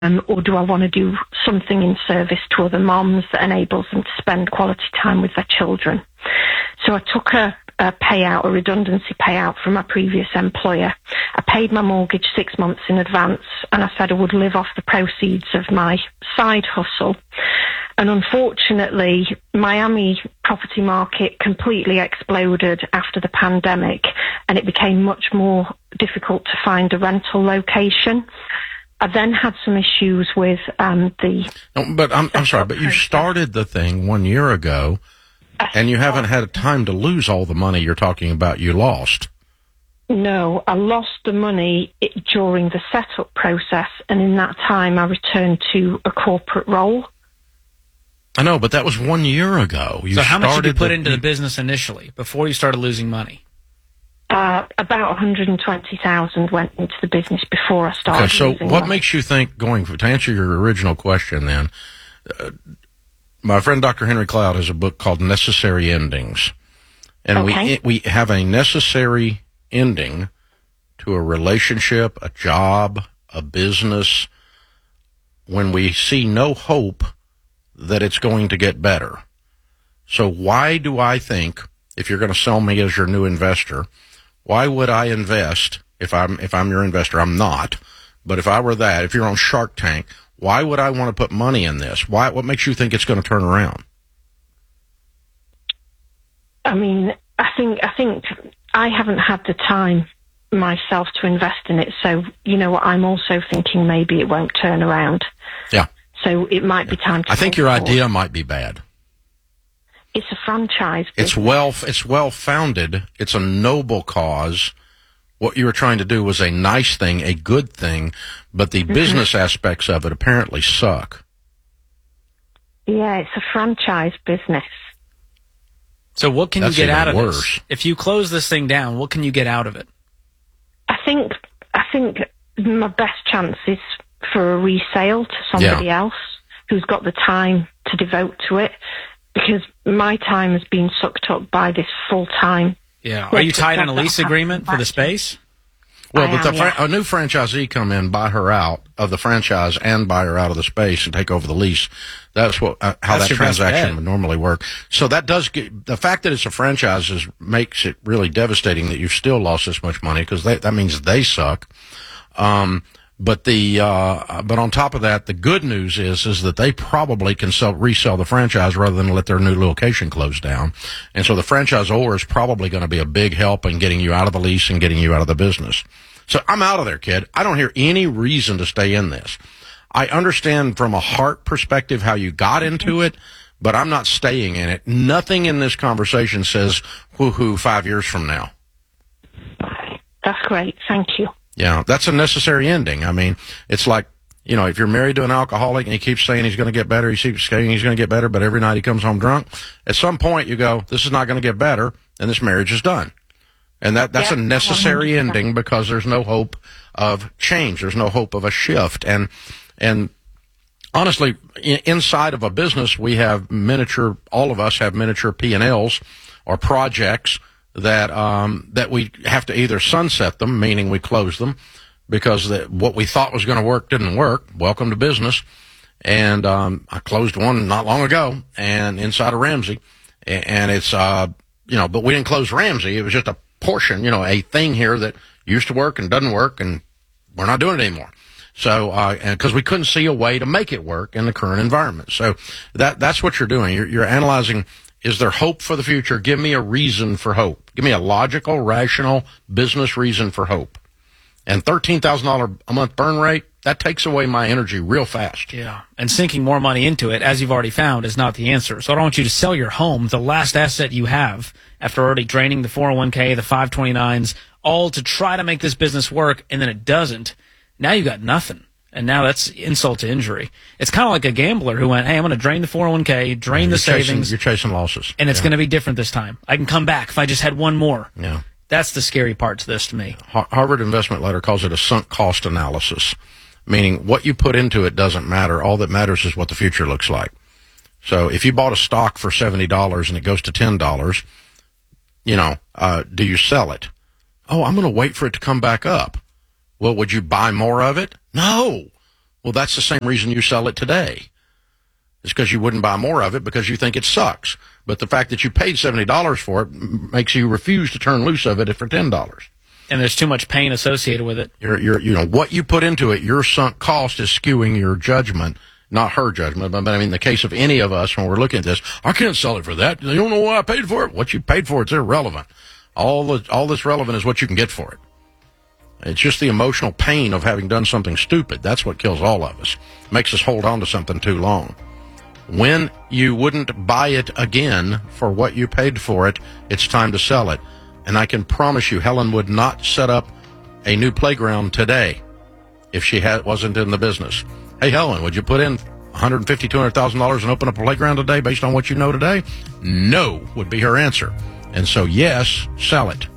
or do I want to do something in service to other moms that enables them to spend quality time with their children? So I took a payout, a redundancy payout from my previous employer. I paid my mortgage 6 months in advance, and I said I would live off the proceeds of my side hustle. And unfortunately, Miami property market completely exploded after the pandemic, and it became much more difficult to find a rental location. I then had some issues with the... No, but I'm sorry, but you started the thing 1 year ago, and you haven't had time to lose all the money you're talking about you lost. No, I lost the money during the setup process, and in that time I returned to a corporate role. I know, but that was 1 year ago. So how much did you put into the business initially, before you started losing money? About $120,000 went into the business before I started. Okay, so losing what money. makes you think, to answer your original question then, my friend Dr. Henry Cloud has a book called Necessary Endings. And Okay. we have a necessary ending to a relationship, a job, a business, when we see no hope that it's going to get better. So why do I think, if you're going to sell me as your new investor, why would I invest if I'm your investor? I'm not. But if I were that, if you're on Shark Tank, why would I want to put money in this? What makes you think it's going to turn around? I mean, I think I haven't had the time myself to invest in it. So, you know what, I'm also thinking maybe it won't turn around. Yeah. So it might be time to... I think your idea might be bad. It's a franchise business. It's well founded. It's a noble cause. What you were trying to do was a nice thing, a good thing, but the business aspects of it apparently suck. Yeah, it's a franchise business. So what can you get out of worse. this? If you close this thing down, what can you get out of it? I think my best chance is for a resale to somebody else who's got the time to devote to it, because my time has been sucked up by this full-time. Yeah. Are you tied in a lease agreement for the space? Well, but a new franchisee come in, buy her out of the franchise and buy her out of the space and take over the lease. That's how that transaction would normally work. So that does get, the fact that it's a franchise makes it really devastating that you've still lost this much money, because that means they suck. But on top of that, the good news is that they probably can resell the franchise rather than let their new location close down. And so the franchisor is probably going to be a big help in getting you out of the lease and getting you out of the business. So I'm out of there, kid. I don't hear any reason to stay in this. I understand from a heart perspective how you got into it, but I'm not staying in it. Nothing in this conversation says woohoo 5 years from now. That's great. Thank you. Yeah, that's a necessary ending. I mean, it's like, you know, if you're married to an alcoholic and he keeps saying he's going to get better, he keeps saying he's going to get better, but every night he comes home drunk, at some point you go, this is not going to get better, and this marriage is done. And that's a necessary 100%. ending, because there's no hope of change. There's no hope of a shift. And honestly, inside of a business, we have all of us have miniature P&Ls or projects that we have to either sunset them, meaning we close them, because what we thought was going to work didn't work. Welcome to business. And I closed one not long ago, and inside of Ramsey, and it's but we didn't close Ramsey. It was just a portion, a thing here that used to work and doesn't work, and we're not doing it anymore. So, because we couldn't see a way to make it work in the current environment. So that's what you're doing. You're analyzing. Is there hope for the future? Give me a reason for hope. Give me a logical, rational business reason for hope. And $13,000 a month burn rate, that takes away my energy real fast. Yeah. And sinking more money into it, as you've already found, is not the answer. So I don't want you to sell your home, the last asset you have, after already draining the 401k, the 529s, all to try to make this business work, and then it doesn't. Now you got nothing. And now that's insult to injury. It's kind of like a gambler who went, hey, I'm going to drain the 401k, drain the savings. You're chasing losses. And it's going to be different this time. I can come back if I just had one more. Yeah. That's the scary part to this to me. Harvard Investment Letter calls it a sunk cost analysis, meaning what you put into it doesn't matter. All that matters is what the future looks like. So if you bought a stock for $70 and it goes to $10, do you sell it? Oh, I'm going to wait for it to come back up. Well, would you buy more of it? No. Well, that's the same reason you sell it today. It's because you wouldn't buy more of it because you think it sucks. But the fact that you paid $70 for it makes you refuse to turn loose of it for $10. And there's too much pain associated with it. What you put into it, your sunk cost is skewing your judgment, not her judgment. But I mean, in the case of any of us, when we're looking at this, I can't sell it for that. You don't know why I paid for it. What you paid for it's irrelevant. All that's relevant is what you can get for it. It's just the emotional pain of having done something stupid. That's what kills all of us. Makes us hold on to something too long. When you wouldn't buy it again for what you paid for it, it's time to sell it. And I can promise you, Helen would not set up a new playground today if she wasn't in the business. Hey, Helen, would you put in $150,000, $200,000 and open up a playground today based on what you know today? No, would be her answer. And so, yes, sell it.